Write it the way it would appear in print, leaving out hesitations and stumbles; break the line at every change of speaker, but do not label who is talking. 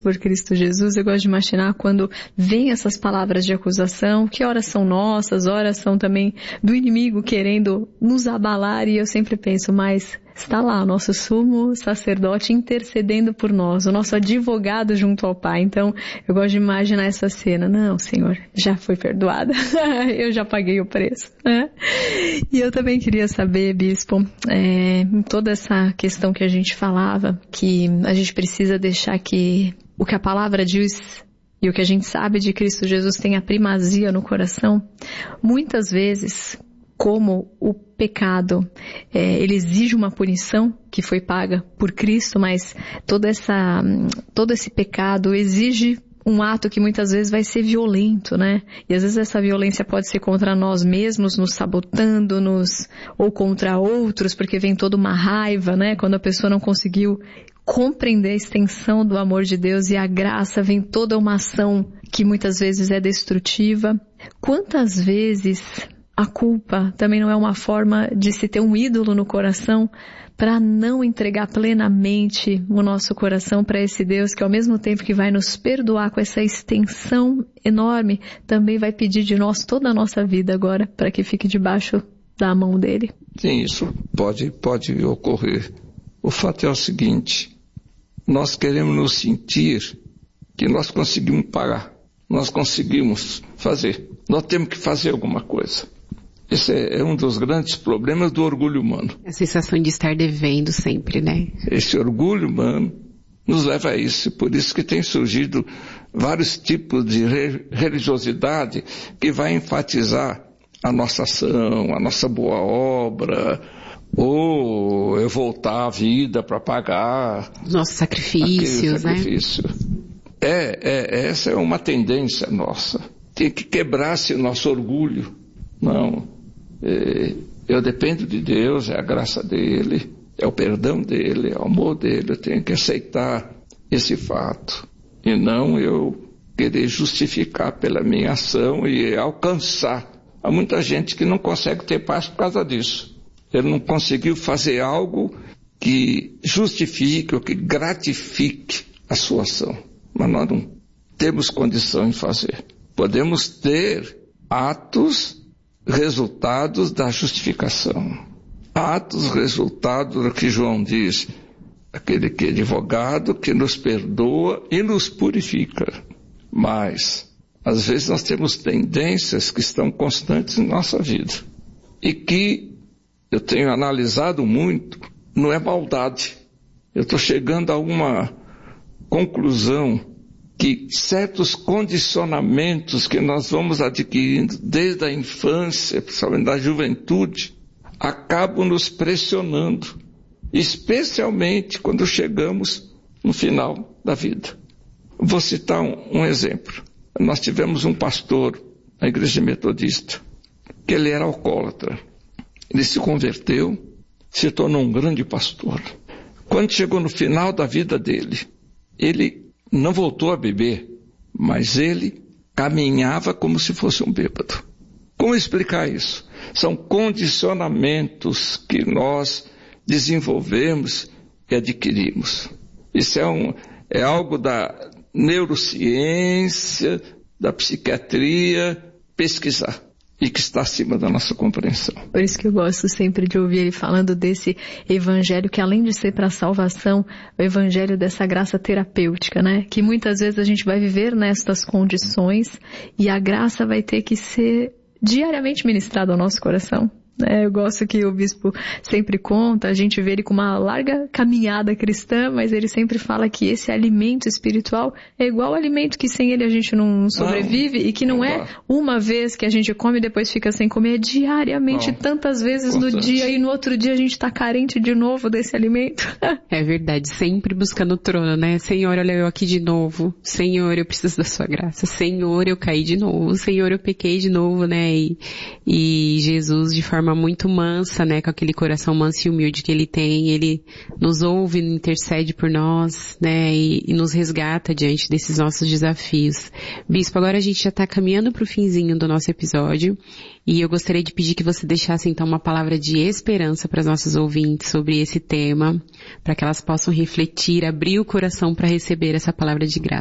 por Cristo Jesus. Eu gosto de imaginar quando vem essas palavras de acusação, que horas são nossas, horas são também do inimigo querendo nos abalar, e eu sempre penso, mas está lá o nosso sumo sacerdote intercedendo por nós, o nosso advogado junto ao Pai. Então, eu gosto de imaginar essa cena. Não, Senhor, já foi perdoada. Eu já paguei o preço, né? E eu também queria saber, Bispo, em toda essa questão que a gente falava, que a gente precisa deixar que o que a palavra diz e o que a gente sabe de Cristo Jesus tem a primazia no coração. Muitas vezes, como o pecado, ele exige uma punição que foi paga por Cristo, mas todo esse pecado exige um ato que muitas vezes vai ser violento, né? E às vezes essa violência pode ser contra nós mesmos, nos sabotando, ou contra outros, porque vem toda uma raiva, né? Quando a pessoa não conseguiu compreender a extensão do amor de Deus e a graça, vem toda uma ação que muitas vezes é destrutiva. Quantas vezes a culpa também não é uma forma de se ter um ídolo no coração para não entregar plenamente o nosso coração para esse Deus que, ao mesmo tempo que vai nos perdoar com essa extensão enorme, também vai pedir de nós toda a nossa vida agora para que fique debaixo da mão dele?
Sim, isso pode ocorrer. O fato é o seguinte: nós queremos nos sentir que nós conseguimos pagar, nós conseguimos fazer, nós temos que fazer alguma coisa. Esse é um dos grandes problemas do orgulho humano.
A sensação de estar devendo sempre, né?
Esse orgulho humano nos leva a isso, por isso que tem surgido vários tipos de religiosidade que vai enfatizar a nossa ação, a nossa boa obra, ou eu voltar à vida para pagar
nossos sacrifícios, né?
Essa é uma tendência nossa. Tem que quebrar esse nosso orgulho. Não, eu dependo de Deus, é a graça dele, é o perdão dele, é o amor dele. Eu tenho que aceitar esse fato e não eu querer justificar pela minha ação e alcançar. Há muita gente que não consegue ter paz por causa disso. Ele não conseguiu fazer algo que justifique ou que gratifique a sua ação. Mas nós não temos condição de fazer. Podemos ter atos resultados da justificação. Atos resultados do que João diz, aquele que é advogado, que nos perdoa e nos purifica. Mas, às vezes nós temos tendências que estão constantes em nossa vida. E que eu tenho analisado muito, não é maldade. Eu estou chegando a uma conclusão que certos condicionamentos que nós vamos adquirindo desde a infância, principalmente da juventude, acabam nos pressionando, especialmente quando chegamos no final da vida. Vou citar um exemplo. Nós tivemos um pastor na igreja metodista, que ele era alcoólatra. Ele se converteu, se tornou um grande pastor. Quando chegou no final da vida dele, ele não voltou a beber, mas ele caminhava como se fosse um bêbado. Como explicar isso? São condicionamentos que nós desenvolvemos e adquirimos. Isso é algo da neurociência, da psiquiatria, pesquisar. E que está acima da nossa compreensão.
Por isso que eu gosto sempre de ouvir ele falando desse evangelho que, além de ser para a salvação, o evangelho dessa graça terapêutica, né? Que muitas vezes a gente vai viver nestas condições e a graça vai ter que ser diariamente ministrada ao nosso coração. Eu gosto que o bispo sempre conta, a gente vê ele com uma larga caminhada cristã, mas ele sempre fala que esse alimento espiritual é igual ao alimento que sem ele a gente não sobrevive e que não é uma vez que a gente come e depois fica sem comer, é diariamente, tantas vezes no dia, e no outro dia a gente está carente de novo desse alimento.
É verdade, sempre buscando o trono, né? Senhor, olha eu aqui de novo. Senhor, eu preciso da sua graça. Senhor, eu caí de novo. Senhor, eu pequei de novo, né? E Jesus, de forma forma muito mansa, né, com aquele coração manso e humilde que ele tem, ele nos ouve, intercede por nós, né, e nos resgata diante desses nossos desafios. Bispo, agora a gente já está caminhando para o finzinho do nosso episódio, e eu gostaria de pedir que você deixasse então uma palavra de esperança para as nossas ouvintes sobre esse tema, para que elas possam refletir, abrir o coração para receber essa palavra de graça.